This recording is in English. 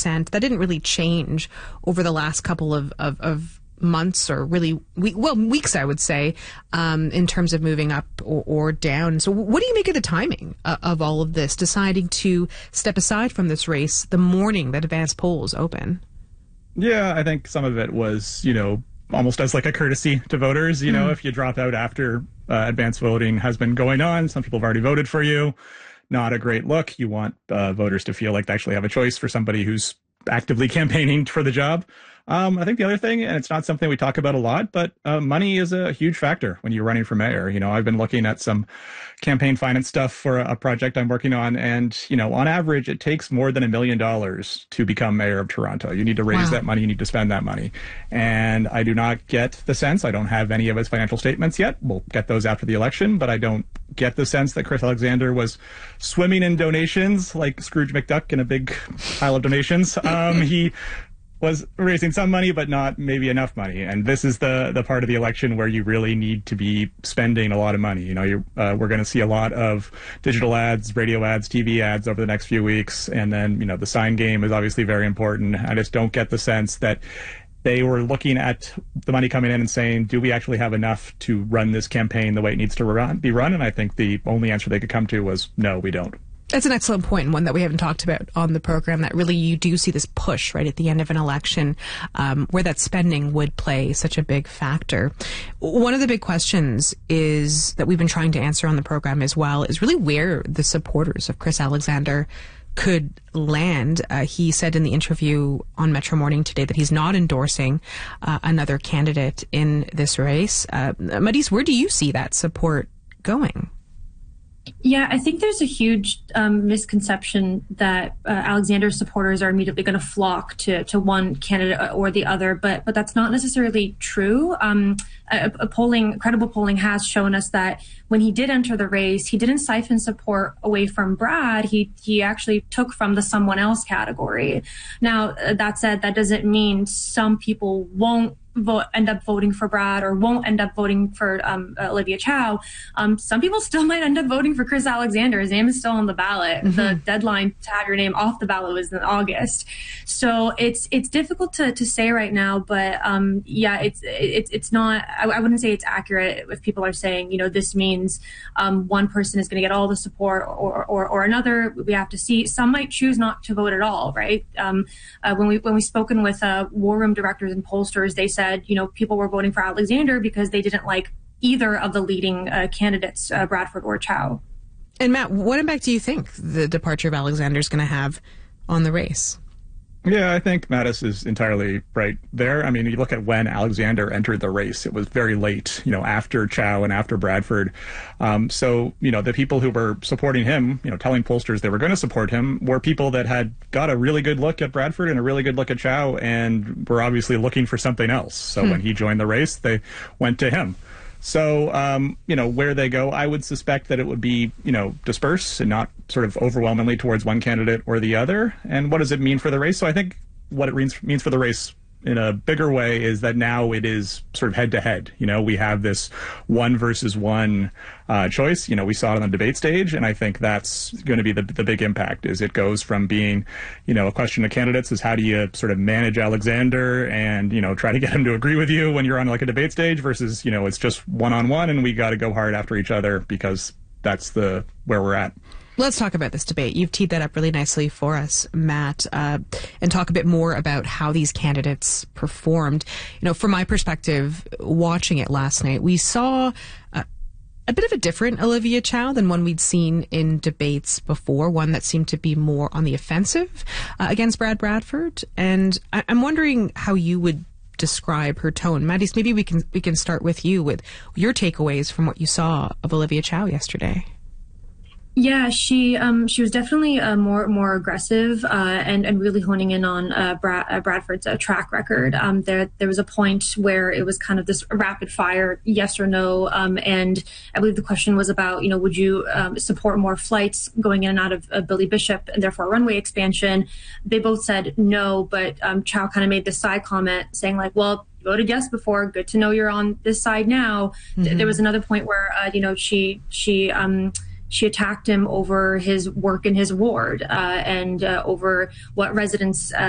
50%. That didn't really change over the last couple of months, or really, weeks, I would say, in terms of moving up or down. So what do you make of the timing of all of this, deciding to step aside from this race the morning that advanced polls open? Yeah, I think some of it was, almost as like a courtesy to voters. If you drop out after advanced voting has been going on, some people have already voted for you. Not a great look. You want voters to feel like they actually have a choice for somebody who's actively campaigning for the job. I think the other thing, and it's not something we talk about a lot, but money is a huge factor when you're running for mayor. I've been looking at some campaign finance stuff for a project I'm working on, and, on average, it takes more than $1 million to become mayor of Toronto. You need to raise that money. You need to spend that money. And I do not get the sense, I don't have any of his financial statements yet. We'll get those after the election, but I don't get the sense that Chris Alexander was swimming in donations like Scrooge McDuck in a big pile of donations. He was raising some money, but not maybe enough money. And this is the part of the election where you really need to be spending a lot of money. We're going to see a lot of digital ads, radio ads, TV ads over the next few weeks. And then, the sign game is obviously very important. I just don't get the sense that they were looking at the money coming in and saying, do we actually have enough to run this campaign the way it needs to be run? And I think the only answer they could come to was, no, we don't. That's an excellent point, and one that we haven't talked about on the program, that really you do see this push right at the end of an election where that spending would play such a big factor. One of the big questions is that we've been trying to answer on the program as well is really where the supporters of Chris Alexander could land. He said in the interview on Metro Morning today that he's not endorsing another candidate in this race. Madis, where do you see that support going? Yeah, I think there's a huge misconception that Alexander's supporters are immediately going to flock to one candidate or the other, but that's not necessarily true. Credible polling has shown us that when he did enter the race, he didn't siphon support away from Brad. He actually took from the someone else category. Now, that said, that doesn't mean some people won't end up voting for Brad or won't end up voting for Olivia Chow. Some people still might end up voting for Chris Alexander. His name is still on the ballot. Mm-hmm. The deadline to have your name off the ballot was in August. So it's difficult to say right now, but it's not, I wouldn't say it's accurate if people are saying, this means one person is going to get all the support or another. We have to see. Some might choose not to vote at all, right? When we've spoken with war room directors and pollsters, they said, people were voting for Alexander because they didn't like either of the leading candidates, Bradford or Chow. And Matt, what impact do you think the departure of Alexander is going to have on the race? Yeah, I think Mattis is entirely right there. I mean, you look at when Alexander entered the race, it was very late, after Chow and after Bradford. So, the people who were supporting him, telling pollsters they were going to support him were people that had got a really good look at Bradford and a really good look at Chow and were obviously looking for something else. So when he joined the race, they went to him. So, where they go, I would suspect that it would be, dispersed and not sort of overwhelmingly towards one candidate or the other. And what does it mean for the race? So I think what it means for the race in a bigger way is that now it is sort of head to head. We have this one versus one choice. We saw it on the debate stage, and I think that's going to be the big impact. Is it goes from being, a question of candidates is how do you sort of manage Alexander and try to get him to agree with you when you're on like a debate stage versus it's just one-on-one and we got to go hard after each other because that's where we're at. Let's talk about this debate. You've teed that up really nicely for us, Matt, and talk a bit more about how these candidates performed. From my perspective, watching it last night, we saw a bit of a different Olivia Chow than one we'd seen in debates before, one that seemed to be more on the offensive against Brad Bradford. And I'm wondering how you would describe her tone. Madis, maybe we can start with you with your takeaways from what you saw of Olivia Chow yesterday. Yeah, she was definitely more aggressive and really honing in on Bradford's track record. There was a point where it was kind of this rapid fire yes or no, and I believe the question was about would you support more flights going in and out of Billy Bishop and therefore runway expansion. They both said no, but Chow kind of made this side comment saying like, well, you voted yes before. Good to know you're on this side now. Mm-hmm. There was another point where she attacked him over his work in his ward and over what residents